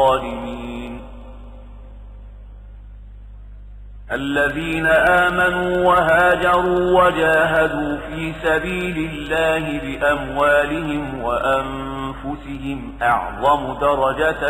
الظالمين. الذين آمنوا وهاجروا وجاهدوا في سبيل الله بأموالهم وأنفسهم أعظم درجة